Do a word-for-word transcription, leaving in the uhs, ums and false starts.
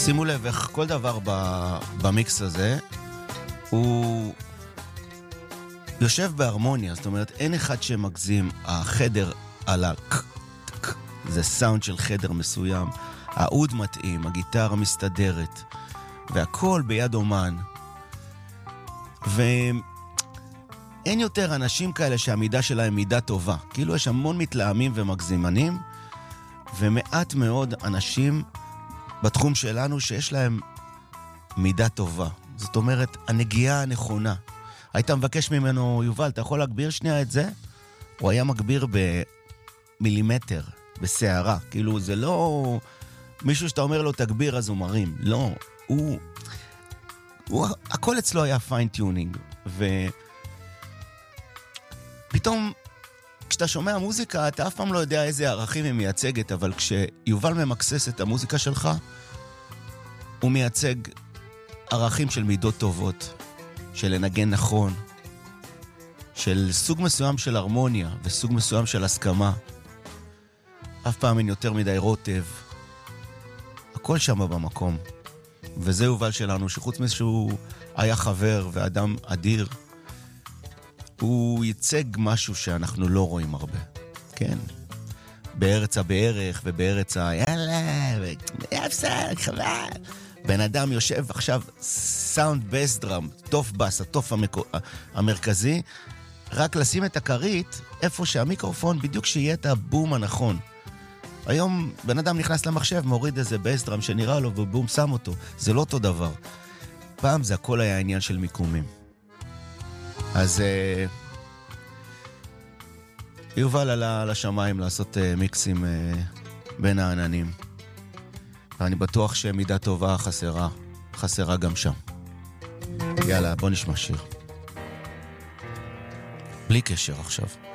שימו לב איך כל דבר במיקס הזה הוא יושב בהרמוניה, זאת אומרת אין אחד שמגזים, החדר על הק, זה סאונד של חדר מסוים, העוד מתאים, הגיטרה מסתדרת, והכל ביד אומן. ואין יותר אנשים כאלה שהמידה שלהם מידה טובה, כאילו יש המון מתלהמים ומגזימנים, ומעט מאוד אנשים בתחום שלנו שיש להם מידה טובה. זאת אומרת, הנגיעה הנכונה. היית מבקש ממנו, יובל, אתה יכול להגביר שנייה את זה? הוא היה מגביר במילימטר, בסערה. כאילו, זה לא מישהו שאתה אומר לו תגביר אז הוא מרים. לא, הוא... הוא הכל אצלו היה פיינטיונינג. ופתאום, כשאתה שומע מוזיקה, אתה אף פעם לא יודע איזה ערכים היא מייצגת, אבל כשיובל ממקסס את המוזיקה שלך, הוא מייצג ערכים של מידות טובות, של לנגן נכון, של סוג מסוים של הרמוניה וסוג מסוים של הסכמה. אף פעם אין יותר מדי רוטב. הכל שם במקום. וזה יובל שלנו, שחוץ מזה שהוא היה חבר ואדם אדיר, הוא ייצג משהו שאנחנו לא רואים הרבה. כן. בארץ הבערך ובארץ ה... יאללה, יפסק, חבל. בן אדם יושב עכשיו סאונד בייס דראם, טוף בס, הטוף המקו... המרכזי, רק לשים את הכרית איפה שהמיקרופון בדיוק שיהיה את הבום הנכון. היום בן אדם נכנס למחשב, מוריד איזה בייס דראם שנראה לו ובום שם אותו. זה לא אותו דבר. פעם זה הכל היה עניין של מיקומים. אז uh, יובל עלה לשמיים לעשות uh, מיקסים uh, בין העננים. ואני בטוח שמידה טובה חסרה, חסרה גם שם. יאללה, בוא נשמע שיר. בלי קשר עכשיו.